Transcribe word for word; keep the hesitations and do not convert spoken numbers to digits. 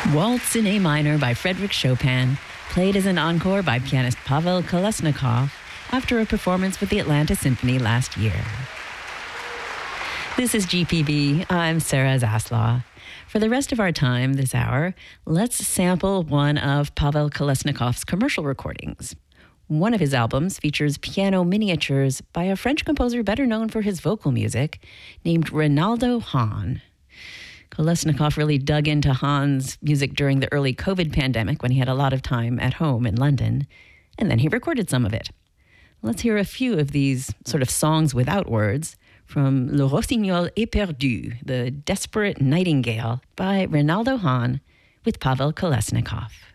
Waltz in A minor by Frédéric Chopin, played as an encore by pianist Pavel Kolesnikov after a performance with the Atlanta Symphony last year. This is G P B. I'm Sarah Zaslaw. For the rest of our time this hour, let's sample one of Pavel Kolesnikov's commercial recordings. One of his albums features piano miniatures by a French composer better known for his vocal music, named Reynaldo Hahn. Kolesnikov really dug into Hahn's music during the early COVID pandemic when he had a lot of time at home in London, and then he recorded some of it. Let's hear a few of these sort of songs without words from Le Rossignol éperdu, The Desperate Nightingale, by Reynaldo Hahn with Pavel Kolesnikov.